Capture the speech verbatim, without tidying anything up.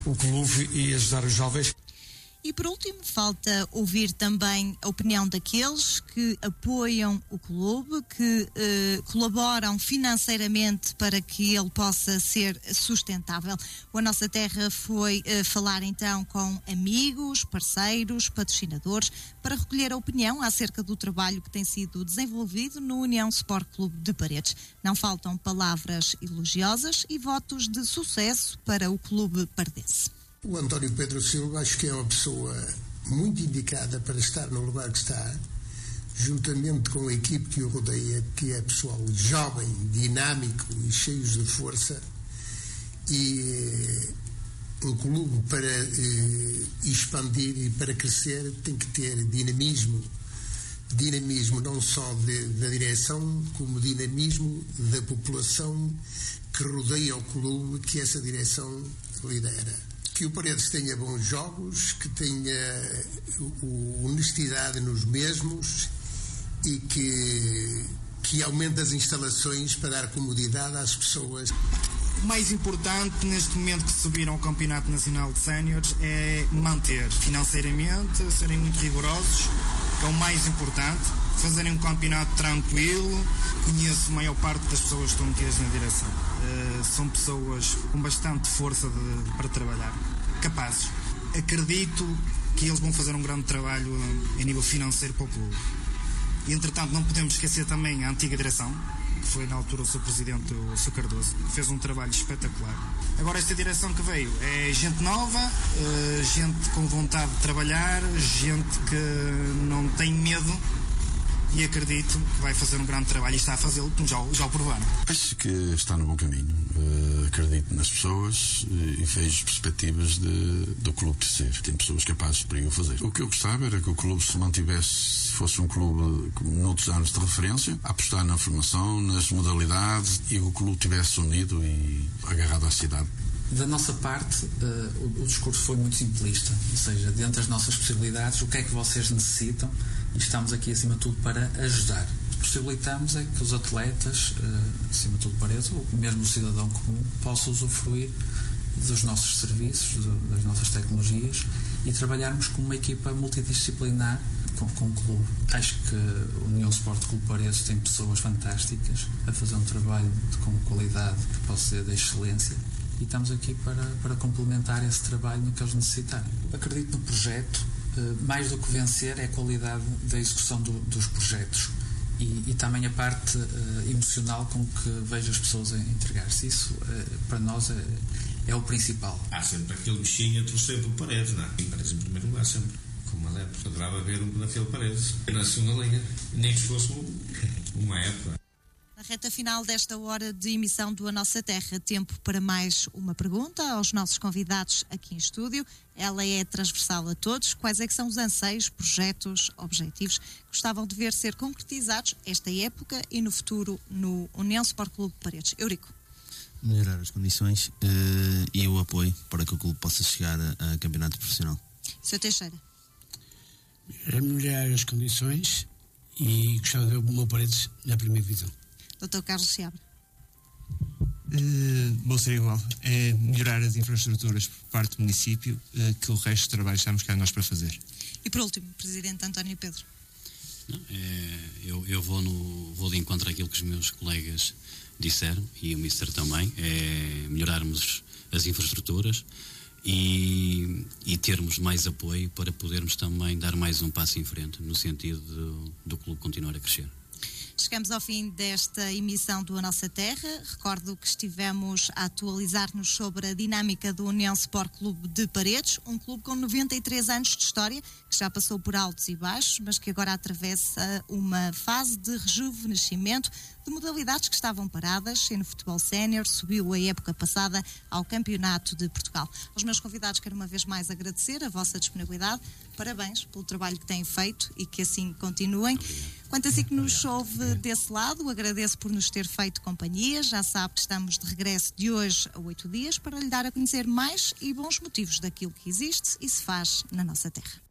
o clube e ajudar os jovens. E por último, falta ouvir também a opinião daqueles que apoiam o clube, que eh, colaboram financeiramente para que ele possa ser sustentável. A Nossa Terra foi eh, falar então com amigos, parceiros, patrocinadores, para recolher a opinião acerca do trabalho que tem sido desenvolvido no União Sport Clube de Paredes. Não faltam palavras elogiosas e votos de sucesso para o clube pardense. O António Pedro Silva acho que é uma pessoa muito indicada para estar no lugar que está, juntamente com a equipe que o rodeia, que é pessoal jovem, dinâmico e cheios de força, e um clube para eh, expandir e para crescer tem que ter dinamismo, dinamismo não só de, da direção, como dinamismo da população que rodeia o clube, que essa direção lidera. Que o Paredes tenha bons jogos, que tenha honestidade nos mesmos e que, que aumente as instalações para dar comodidade às pessoas. O mais importante neste momento que subiram ao Campeonato Nacional de Séniores é manter financeiramente, serem muito rigorosos, que é o mais importante, fazerem um campeonato tranquilo. Conheço a maior parte das pessoas que estão metidas na direção. Uh, são pessoas com bastante força de, de, para trabalhar, capazes. Acredito que eles vão fazer um grande trabalho a nível financeiro para o clube. E, entretanto, não podemos esquecer também a antiga direção, que foi na altura o seu presidente, o seu Cardoso, que fez um trabalho espetacular. Agora esta direção que veio é gente nova, uh, gente com vontade de trabalhar, gente que não tem medo, e acredito que vai fazer um grande trabalho e está a fazê-lo, como já, já o provaram. Acho que está no bom caminho. Uh, acredito nas pessoas uh, e vejo perspectivas de, do clube crescer. Tem pessoas capazes para o fazer. O que eu gostava era que o clube se mantivesse, fosse um clube como noutros anos de referência, a apostar na formação, nas modalidades, e o clube estivesse unido e agarrado à cidade. Da nossa parte, uh, o, o discurso foi muito simplista, ou seja, dentro das nossas possibilidades, o que é que vocês necessitam, e estamos aqui acima de tudo para ajudar. Possibilitamos é que os atletas, uh, acima de tudo para eles, ou mesmo o cidadão comum, possa usufruir dos nossos serviços, do, das nossas tecnologias, e trabalharmos com uma equipa multidisciplinar com, com o clube. Acho que o União Sport Clube Paredes tem pessoas fantásticas a fazer um trabalho de, com qualidade, que possa ser de excelência, e estamos aqui para, para complementar esse trabalho no que eles necessitarem. Acredito no projeto, mais do que vencer é a qualidade da execução do, dos projetos e, e também a parte uh, emocional com que vejo as pessoas a entregar-se. Isso, uh, para nós, é, é o principal. Há sempre aquele bichinho a torcer por Paredes, não é? Paredes em primeiro lugar, sempre. Como adepto, adorava ver um daquele Paredes na segunda linha, nem que fosse uma época. Na reta final desta hora de emissão do A Nossa Terra, tempo para mais uma pergunta aos nossos convidados aqui em estúdio. Ela é transversal a todos. Quais é que são os anseios, projetos, objetivos que gostavam de ver ser concretizados esta época e no futuro no União Sport Clube de Paredes? Eurico. Melhorar as condições uh, e o apoio para que o clube possa chegar a, a campeonato profissional. senhor Teixeira. Melhorar as condições e gostava de ver o meu Paredes na primeira divisão. doutor Carlos Seabra. Uh, vou ser igual, é melhorar as infraestruturas por parte do município, uh, que o resto do trabalho estamos cá nós para fazer. E por último, Presidente António Pedro. Não, é, eu, eu vou, no, vou de encontro àquilo que os meus colegas disseram, e o Mister também, é melhorarmos as infraestruturas e, e termos mais apoio para podermos também dar mais um passo em frente, no sentido do, do clube continuar a crescer. Chegamos ao fim desta emissão do A Nossa Terra. Recordo que estivemos a atualizar-nos sobre a dinâmica do União Sport Clube de Paredes, um clube com noventa e três anos de história, que já passou por altos e baixos, mas que agora atravessa uma fase de rejuvenescimento de modalidades que estavam paradas, e no futebol sénior subiu a época passada ao Campeonato de Portugal. Aos meus convidados quero uma vez mais agradecer a vossa disponibilidade. Parabéns pelo trabalho que têm feito e que assim continuem. Quanto a si que nos ouve desse lado, agradeço por nos ter feito companhia. Já sabe que estamos de regresso de hoje a oito dias para lhe dar a conhecer mais e bons motivos daquilo que existe e se faz na nossa terra.